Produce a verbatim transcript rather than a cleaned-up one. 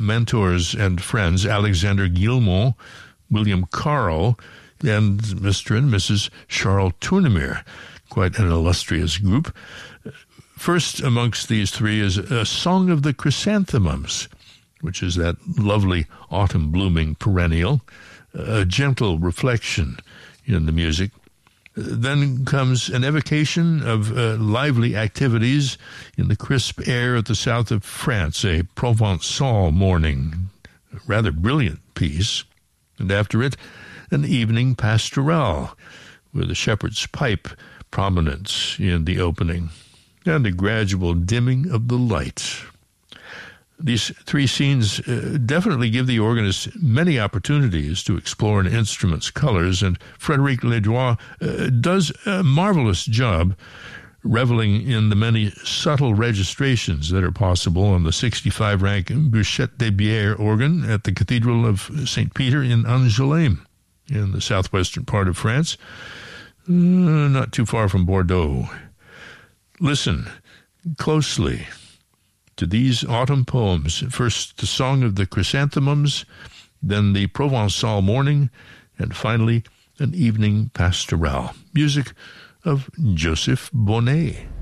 mentors and friends, Alexander Guillemot, William Carl, and Mister and Missus Charles Tournemire. Quite an illustrious group. First amongst these three is A Song of the Chrysanthemums, which is that lovely autumn-blooming perennial, a gentle reflection in the music. Then comes an evocation of uh, lively activities in the crisp air of the south of France, a Provençal morning, a rather brilliant piece. And after it, an evening pastoral, with a shepherd's pipe prominent in the opening, and a gradual dimming of the light. These three scenes uh, definitely give the organist many opportunities to explore an instrument's colors, and Frédéric Ledroit uh, does a marvelous job reveling in the many subtle registrations that are possible on the sixty-five rank Bouchette de Bière organ at the Cathedral of Saint Peter in Angoulême, in the southwestern part of France, uh, not too far from Bordeaux. Listen closely to these autumn poems. First, the Song of the Chrysanthemums, then the Provençal morning, and finally, an evening pastoral. Music of Joseph Bonnet.